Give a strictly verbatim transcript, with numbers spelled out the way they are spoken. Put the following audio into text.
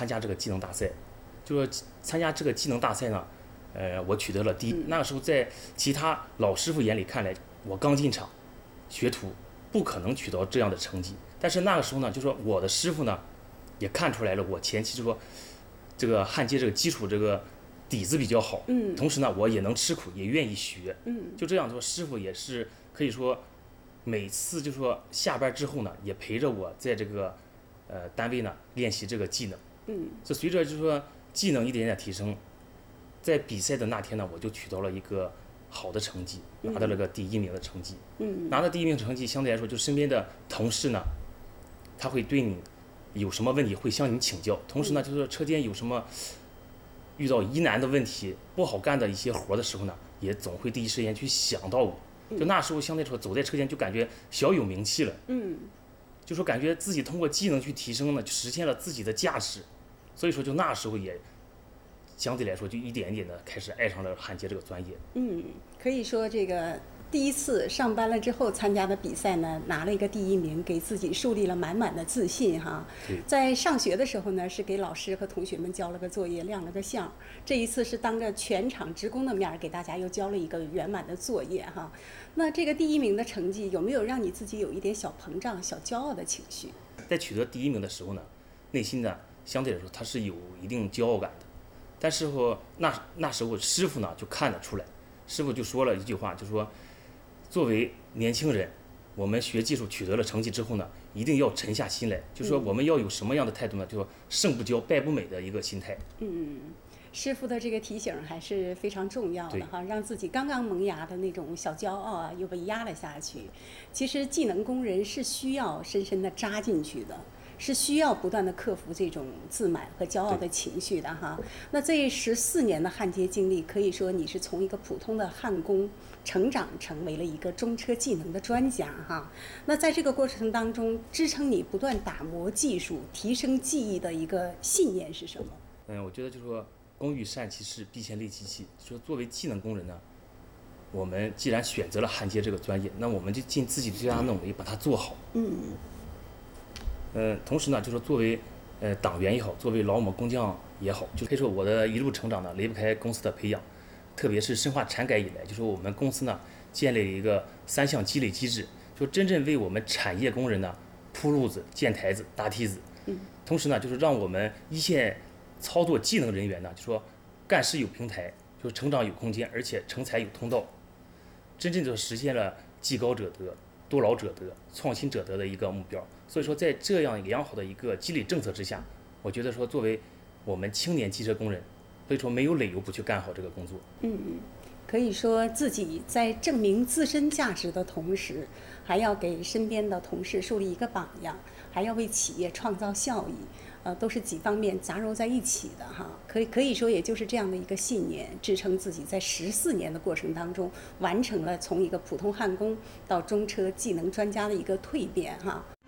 参加这个技能大赛，就说参加这个技能大赛呢，呃，我取得了第一。那个时候在其他老师傅眼里看来，我刚进场，学徒不可能取得这样的成绩。但是那个时候呢，就说我的师傅呢，也看出来了我前期就说这个焊接这个基础这个底子比较好， 嗯， 同时呢我也能吃苦，也愿意学， 嗯， 就这样说师傅也是可以说每次就说下班之后呢，也陪着我在这个呃单位呢练习这个技能， 嗯， 就随着就是说技能一点点提升，在比赛的那天呢，我就取得了一个好的成绩，拿到了个第一名的成绩， 嗯， 拿到第一名成绩，相对来说就身边的同事呢，他会对你有什么问题会向你请教，同时呢，就是说车间有什么遇到疑难的问题、不好干的一些活的时候呢，也总会第一时间去想到我。就那时候相对来说走在车间就感觉小有名气了， 嗯， 就说感觉自己通过技能去提升呢，就实现了自己的价值，所以说就那时候也相对来说就一点一点的开始爱上了焊接这个专业。 嗯，可以说这个第一次上班了之后参加的比赛呢，拿了一个第一名，给自己树立了满满的自信哈。在上学的时候呢，是给老师和同学们交了个作业，亮了个相。这一次是当着全场职工的面给大家又交了一个圆满的作业哈。那这个第一名的成绩有没有让你自己有一点小膨胀、小骄傲的情绪？ 在取得第一名的时候呢，内心呢相对来说他是有一定骄傲感的，但是后那那时候师傅呢就看得出来，师傅就说了一句话，就说作为年轻人，我们学技术取得了成绩之后呢，一定要沉下心来，就说我们要有什么样的态度呢？就说胜不骄，败不馁的一个心态。 嗯，师傅的这个提醒还是非常重要的哈，让自己刚刚萌芽的那种小骄傲啊，又被压了下去。其实技能工人是需要深深的扎进去的。是需要不断的克服这种自满和骄傲的情绪的哈。那这十四年的焊接经历，可以说你是从一个普通的焊工成长成为了一个中车技能的专家哈。那在这个过程当中，支撑你不断打磨技术、提升技艺的一个信念是什么？ 嗯，我觉得就是说，工欲善其事，必先利其器。说作为技能工人呢，我们既然选择了焊接这个专业，那我们就尽自己最大努力把它做好。 嗯。 呃，同时呢，就是作为呃党员也好，作为劳模工匠也好，就可以说我的一路成长呢，离不开公司的培养，特别是深化产改以来，就说我们公司呢建立了一个三项积累机制，就真正为我们产业工人呢铺路子、建台子、搭梯子。 嗯。 同时呢，就是让我们一线操作技能人员呢，就说干事有平台，就成长有空间，而且成才有通道，真正就实现了技高者得、多劳者得、创新者得的一个目标。所以说，在这样良好的一个激励政策之下，我觉得说，作为我们青年机车工人，所以说没有理由不去干好这个工作。 嗯，可以说自己在证明自身价值的同时，还要给身边的同事树立一个榜样，还要为企业创造效益，呃，都是几方面杂糅在一起的哈。可以可以说，也就是这样的一个信念，支撑自己在十四年的过程当中，完成了从一个普通焊工到中车技能专家的一个蜕变哈。